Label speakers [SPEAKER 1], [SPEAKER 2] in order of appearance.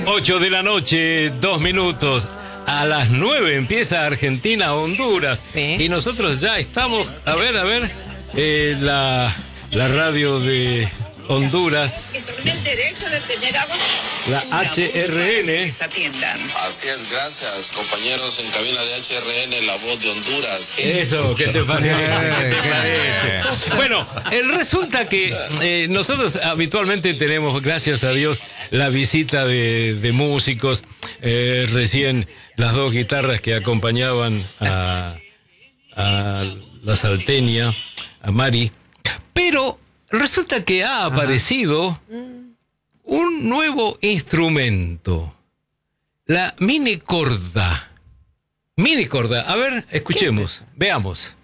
[SPEAKER 1] 8 de la noche, 2 minutos. A las 9 empieza Argentina-Honduras.
[SPEAKER 2] Sí.
[SPEAKER 1] Y nosotros ya estamos, a ver, la radio de Honduras.
[SPEAKER 3] El derecho de tener agua.
[SPEAKER 1] La HRN.
[SPEAKER 4] Así es, gracias, compañeros en cabina de HRN, la voz de Honduras.
[SPEAKER 1] Eso, ¿qué te parece? ¿Qué te parece? Bueno, resulta que nosotros habitualmente tenemos, gracias a Dios, la visita de músicos. Recién las dos guitarras que acompañaban a la salteña, a Mari. Pero resulta que ha aparecido un nuevo instrumento, la minicorda. Minicorda, a ver, escuchemos, veamos.